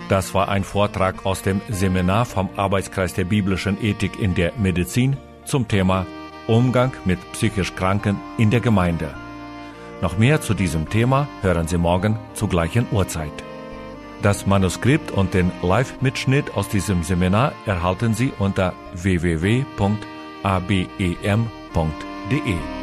Das war ein Vortrag aus dem Seminar vom Arbeitskreis der biblischen Ethik in der Medizin zum Thema Umgang mit psychisch Kranken in der Gemeinde. Noch mehr zu diesem Thema hören Sie morgen zur gleichen Uhrzeit. Das Manuskript und den Live-Mitschnitt aus diesem Seminar erhalten Sie unter www.abem.de.